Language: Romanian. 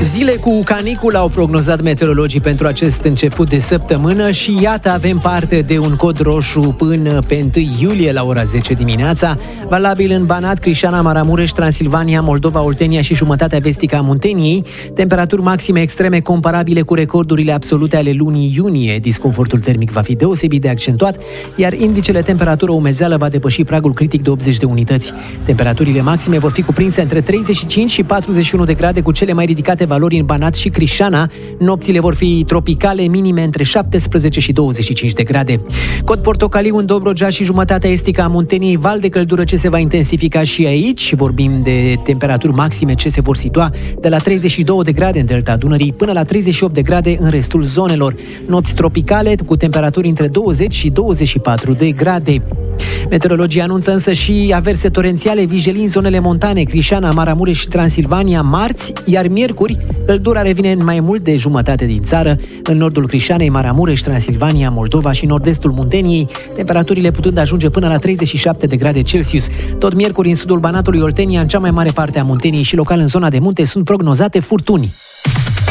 Zile cu canicul au prognozat meteorologii pentru acest început de săptămână și iată avem parte de un cod roșu până pe 1 iulie la ora 10 dimineața, valabil în Banat, Crișana, Maramureș, Transilvania, Moldova, Oltenia și jumătatea vestică a Munteniei, temperaturi maxime extreme comparabile cu recordurile absolute ale lunii iunie. Disconfortul termic va fi deosebit de accentuat, iar indicele temperatură-umezeală va depăși pragul critic de 80 de unități. Temperaturile maxime vor fi cuprinse între 35 și 41 de grade, cu cele mai ridicate valori în Banat și Crișana. Nopțile vor fi tropicale, minime între 17 și 25 de grade. Cod portocaliu în Dobrogea și jumătatea estică a Munteniei, val de căldură ce se va intensifica și aici. Vorbim de temperaturi maxime ce se vor situa de la 32 de grade în delta Dunării până la 38 de grade în restul zonelor. Nopți tropicale cu temperaturi între 20 și 24 de grade. Meteorologii anunță însă și averse torențiale vijelii în zonele montane, Crișana, Maramureș și Transilvania marți, iar miercuri căldura revine în mai mult de jumătate din țară, în nordul Crișanei, Maramureș, Transilvania, Moldova și nord-estul Munteniei, temperaturile putând ajunge până la 37 de grade Celsius. Tot miercuri în sudul Banatului, Oltenia, în cea mai mare parte a Munteniei și local în zona de munte sunt prognozate furtuni.